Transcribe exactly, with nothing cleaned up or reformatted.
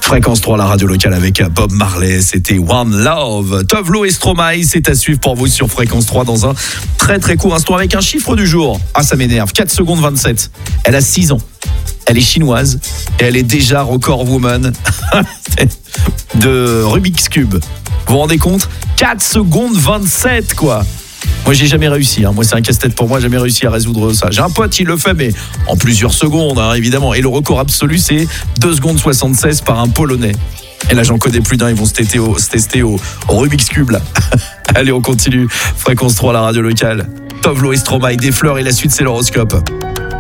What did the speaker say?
Fréquence trois, la radio locale avec Bob Marley, c'était One Love. Tove Lo et Stromae, c'est à suivre pour vous sur Fréquence trois dans un très très court instant avec un chiffre du jour. Ah, ça m'énerve, quatre secondes vingt-sept. Elle a six ans, elle est chinoise et elle est déjà record woman de Rubik's Cube. Vous vous rendez compte ? quatre secondes vingt-sept, quoi. Moi, j'ai jamais réussi. Hein. Moi, c'est un casse-tête pour moi. J'ai jamais réussi à résoudre ça. J'ai un pote qui le fait, mais en plusieurs secondes, hein, évidemment. Et le record absolu, c'est deux secondes soixante-seize par un Polonais. Et là, j'en connais plus d'un. Ils vont se tester au, se tester au, au Rubik's Cube, là. Allez, on continue. Fréquence trois, la radio locale. Tove Lo et Stromae, des fleurs. Et la suite, c'est l'horoscope.